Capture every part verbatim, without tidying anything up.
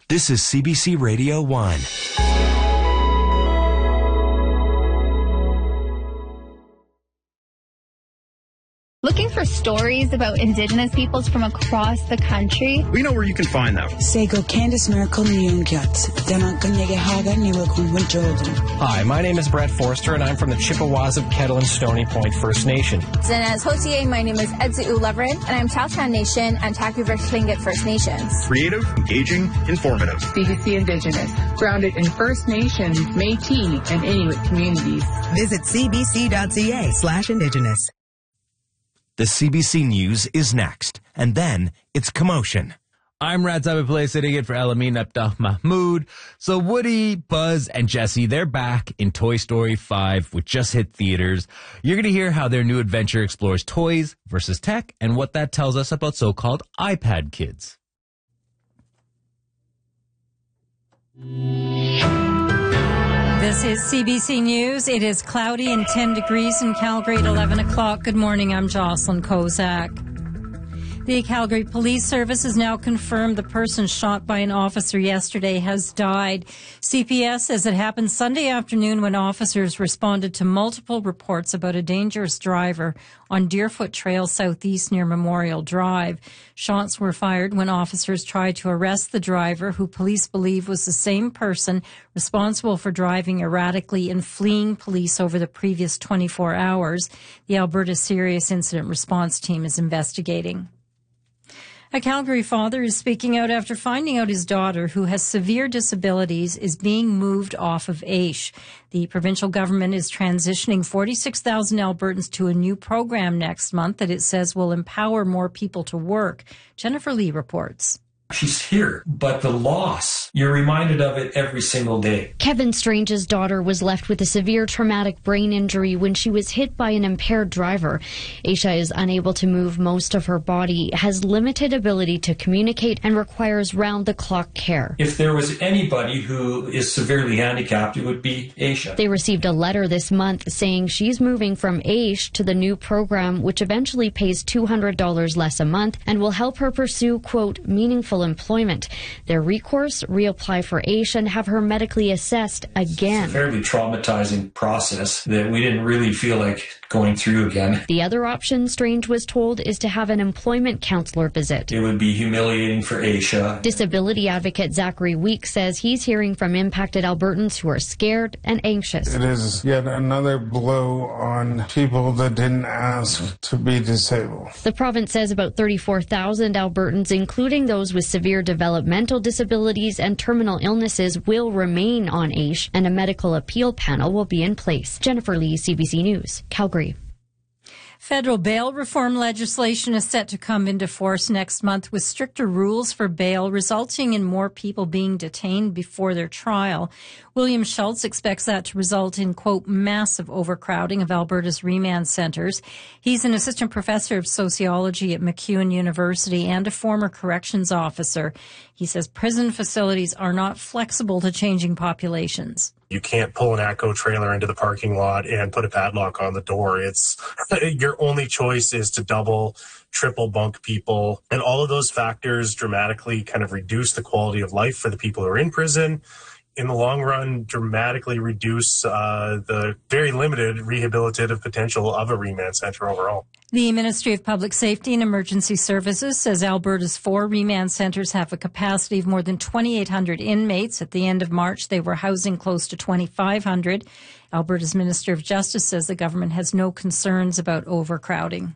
This is C B C Radio one. Looking for stories about Indigenous peoples from across the country? We know where you can find them. Hi, my name is Brett Forster, and I'm from the Chippewas of Kettle and Stony Point First Nation. Zinez Hotier, my name is Edzu Leverin, and I'm Tahltan Nation and Taku-River Tlingit First Nations. Creative, engaging, informative. C B C Indigenous, grounded in First Nations, Métis, and Inuit communities. Visit cbc.ca slash Indigenous. The C B C News is next, and then it's Commotion. I'm Rad Play sitting in for Elamin Abdul Mahmoud. So Woody, Buzz, and Jesse, they're back in Toy Story five, which just hit theaters. You're going to hear how their new adventure explores toys versus tech and what that tells us about so-called iPad kids. This is C B C News. It is cloudy and ten degrees in Calgary at eleven o'clock. Good morning. I'm Jocelyn Kozak. The Calgary Police Service has now confirmed the person shot by an officer yesterday has died. C P S says it happened Sunday afternoon when officers responded to multiple reports about a dangerous driver on Deerfoot Trail southeast near Memorial Drive. Shots were fired when officers tried to arrest the driver, who police believe was the same person responsible for driving erratically and fleeing police over the previous twenty-four hours. The Alberta Serious Incident Response Team is investigating. A Calgary father is speaking out after finding out his daughter, who has severe disabilities, is being moved off of AISH. The provincial government is transitioning forty-six thousand Albertans to a new program next month that it says will empower more people to work. Jennifer Lee reports. She's here, but the loss, you're reminded of it every single day. Kevin Strange's daughter was left with a severe traumatic brain injury when she was hit by an impaired driver. Aisha is unable to move most of her body, has limited ability to communicate, and requires round-the-clock care. If there was anybody who is severely handicapped, it would be Aisha. They received a letter this month saying she's moving from AISH to the new program, which eventually pays two hundred dollars less a month and will help her pursue, quote, meaningful employment. Their recourse, reapply for AISH and have her medically assessed again. It's a fairly traumatizing process that we didn't really feel like going through again. The other option, Strange was told, is to have an employment counselor visit. It would be humiliating for Aisha. Disability advocate Zachary Weeks says he's hearing from impacted Albertans who are scared and anxious. It is yet another blow on people that didn't ask to be disabled. The province says about thirty-four thousand Albertans, including those with severe developmental disabilities and terminal illnesses, will remain on AISH, and a medical appeal panel will be in place. Jennifer Lee, C B C News, Calgary. Federal bail reform legislation is set to come into force next month with stricter rules for bail, resulting in more people being detained before their trial. William Schultz expects that to result in, quote, massive overcrowding of Alberta's remand centres. He's an assistant professor of sociology at MacEwan University and a former corrections officer. He says prison facilities are not flexible to changing populations. You can't pull an ATCO trailer into the parking lot and put a padlock on the door. It's your only choice is to double, triple bunk people. And all of those factors dramatically kind of reduce the quality of life for the people who are in prison. In the long run, dramatically reduce uh, the very limited rehabilitative potential of a remand centre overall. The Ministry of Public Safety and Emergency Services says Alberta's four remand centres have a capacity of more than twenty-eight hundred inmates. At the end of March, they were housing close to twenty-five hundred. Alberta's Minister of Justice says the government has no concerns about overcrowding.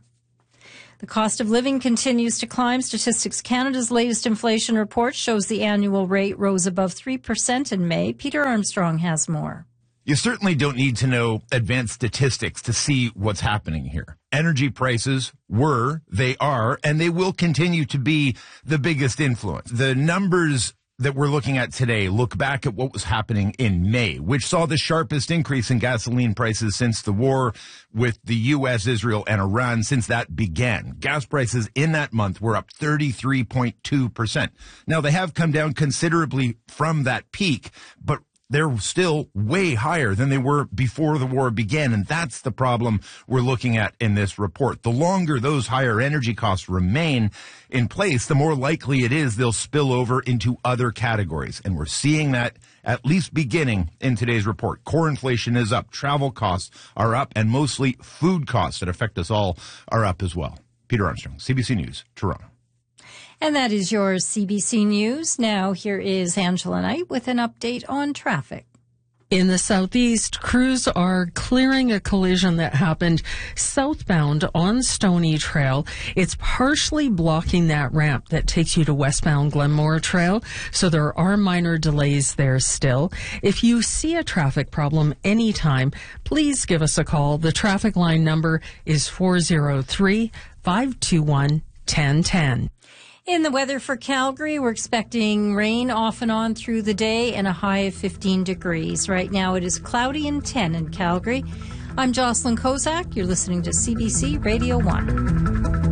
The cost of living continues to climb. Statistics Canada's latest inflation report shows the annual rate rose above three percent in May. Peter Armstrong has more. You certainly don't need to know advanced statistics to see what's happening here. Energy prices were, they are, and they will continue to be the biggest influence. The numbers that we're looking at today look back at what was happening in May, which saw the sharpest increase in gasoline prices since the war with the U S, Israel, and Iran, since that began. Gas prices in that month were up thirty-three point two percent. Now, they have come down considerably from that peak, but they're still way higher than they were before the war began. And that's the problem we're looking at in this report. The longer those higher energy costs remain in place, the more likely it is they'll spill over into other categories. And we're seeing that at least beginning in today's report. Core inflation is up, travel costs are up, and mostly food costs that affect us all are up as well. Peter Armstrong, C B C News, Toronto. And that is your C B C News. Now here is Angela Knight with an update on traffic. In the southeast, crews are clearing a collision that happened southbound on Stony Trail. It's partially blocking that ramp that takes you to westbound Glenmore Trail, so there are minor delays there still. If you see a traffic problem anytime, please give us a call. The traffic line number is four oh three, five two one, one oh one oh. In the weather for Calgary, we're expecting rain off and on through the day and a high of fifteen degrees. Right now it is cloudy and ten in Calgary. I'm Jocelyn Kozak. You're listening to C B C Radio one.